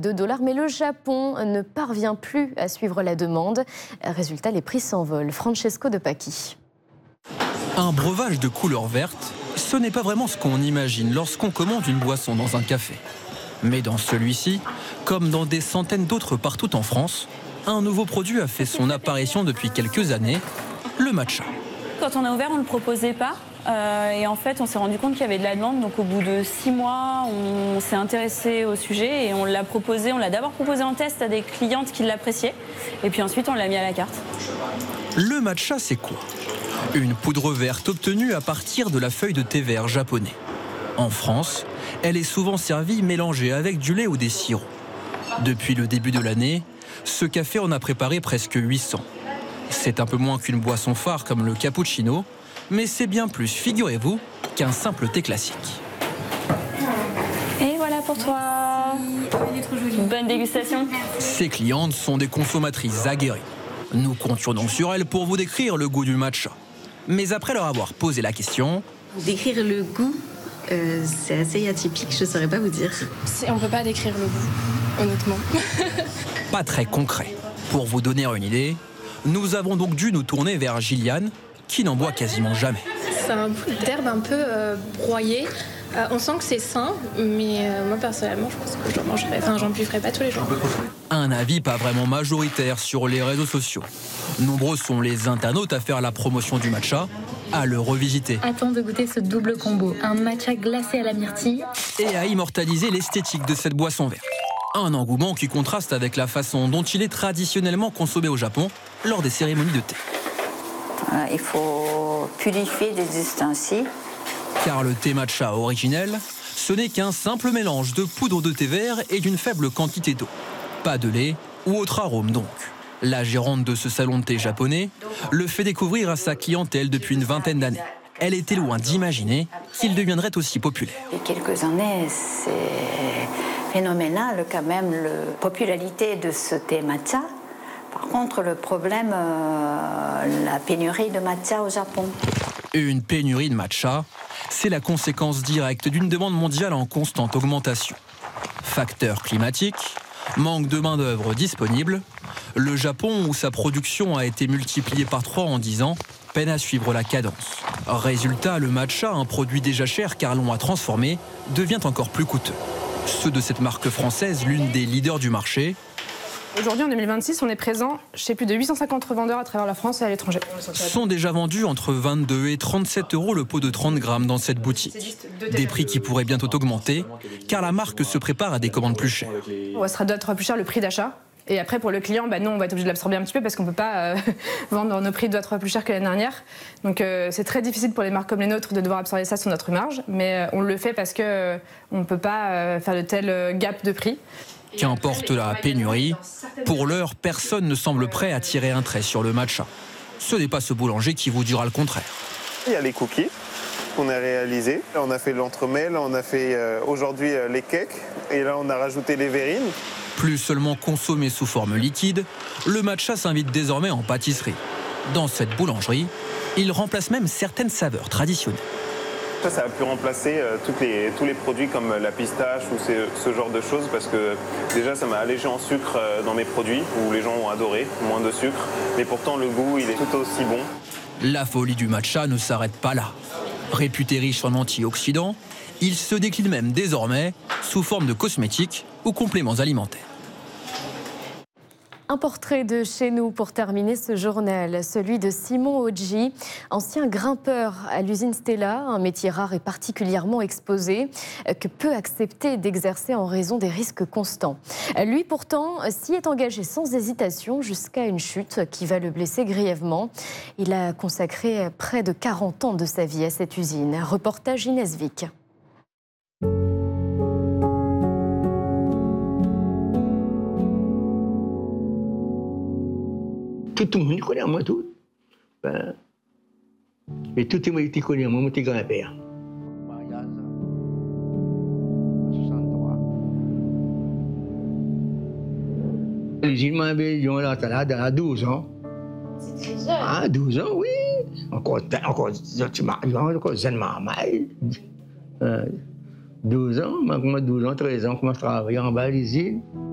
$2, mais le Japon ne parvient plus à suivre la demande. Résultat, les prix s'envolent. Francesco De Pacchi. Un breuvage de couleur verte, ce n'est pas vraiment ce qu'on imagine lorsqu'on commande une boisson dans un café. Mais dans celui-ci, comme dans des centaines d'autres partout en France, un nouveau produit a fait son apparition depuis quelques années, le matcha. Quand on a ouvert, on ne le proposait pas. Et en fait, on s'est rendu compte qu'il y avait de la demande. Donc au bout de 6 mois, on s'est intéressé au sujet et on l'a proposé. On l'a d'abord proposé en test à des clientes qui l'appréciaient. Et puis ensuite, on l'a mis à la carte. Le matcha, c'est quoi? Une poudre verte obtenue à partir de la feuille de thé vert japonais. En France, elle est souvent servie mélangée avec du lait ou des sirops. Depuis le début de l'année, ce café en a préparé presque 800. C'est un peu moins qu'une boisson phare comme le cappuccino, mais c'est bien plus, figurez-vous, qu'un simple thé classique. Et voilà pour toi. Bonne dégustation. Ces clientes sont des consommatrices aguerries. Nous comptions donc sur elles pour vous décrire le goût du matcha. Mais après leur avoir posé la question... Décrire le goût, c'est assez atypique, je ne saurais pas vous dire. On ne peut pas décrire le goût, honnêtement. Pas très concret. Pour vous donner une idée, nous avons donc dû nous tourner vers Gilliane, qui n'en boit quasiment jamais. C'est un goût d'herbe un peu broyé. On sent que c'est sain, mais moi personnellement, je pense que j'en buvrais pas tous les jours. Un avis pas vraiment majoritaire sur les réseaux sociaux. Nombreux sont les internautes à faire la promotion du matcha, à le revisiter. Attends de goûter ce double combo, un matcha glacé à la myrtille. Et à immortaliser l'esthétique de cette boisson verte. Un engouement qui contraste avec la façon dont il est traditionnellement consommé au Japon lors des cérémonies de thé. Il faut purifier les ustensiles. Car le thé matcha originel, ce n'est qu'un simple mélange de poudre de thé vert et d'une faible quantité d'eau. Pas de lait ou autre arôme donc. La gérante de ce salon de thé japonais le fait découvrir à sa clientèle depuis une vingtaine d'années. Elle était loin d'imaginer qu'il deviendrait aussi populaire. Il y a quelques années, c'est phénoménal quand même, la popularité de ce thé matcha. Par contre, le problème, la pénurie de matcha au Japon. Une pénurie de matcha, c'est la conséquence directe d'une demande mondiale en constante augmentation. Facteur climatique, manque de main-d'œuvre disponible, le Japon, où sa production a été multipliée par 3 en 10 ans, peine à suivre la cadence. Résultat, le matcha, un produit déjà cher car long à transformer, devient encore plus coûteux. Ceux de cette marque française, l'une des leaders du marché. Aujourd'hui, en 2026, on est présent chez plus de 850 revendeurs à travers la France et à l'étranger. Sont déjà vendus entre 22 et 37 € le pot de 30 grammes dans cette boutique. Des prix qui pourraient bientôt augmenter, car la marque se prépare à des commandes plus chères. Ça sera d'autres plus cher le prix d'achat. Et après, pour le client, nous, on va être obligé de l'absorber un petit peu parce qu'on ne peut pas vendre nos prix 2 à 3 plus cher que l'année dernière. Donc, c'est très difficile pour les marques comme les nôtres de devoir absorber ça sur notre marge. Mais on le fait parce qu'on ne peut pas faire de tel gap de prix. Qu'importe la pénurie, pour l'heure, personne ne semble prêt à tirer un trait sur le matcha. Ce n'est pas ce boulanger qui vous dira le contraire. Il y a les cookies qu'on a réalisés. On a fait l'entremêle, on a fait aujourd'hui les cakes et là on a rajouté les verrines. Plus seulement consommé sous forme liquide, le matcha s'invite désormais en pâtisserie. Dans cette boulangerie, il remplace même certaines saveurs traditionnelles. Ça a pu remplacer tous les produits comme la pistache ou ce genre de choses parce que déjà ça m'a allégé en sucre dans mes produits où les gens ont adoré, moins de sucre. Mais pourtant le goût il est tout aussi bon. La folie du matcha ne s'arrête pas là. Réputé riche en antioxydants, il se décline même désormais sous forme de cosmétiques ou compléments alimentaires. Un portrait de chez nous pour terminer ce journal, celui de Simon Oggi, ancien grimpeur à l'usine Stella, un métier rare et particulièrement exposé, que peu accepter d'exercer en raison des risques constants. Lui pourtant s'y est engagé sans hésitation jusqu'à une chute qui va le blesser grièvement. Il a consacré près de 40 ans de sa vie à cette usine. Reportage Inès Vic. Tout le monde connaît moi tout. Et tout le monde connaît moi, mon petit grand-père. L'usine Mambélion, là, à 12 ans. C'est 12 ans? Ah, 12 ans, oui. Encore jeune maman. 12 ans, 12 ans, 13 ans, je commence à travailler en bas à l'usine.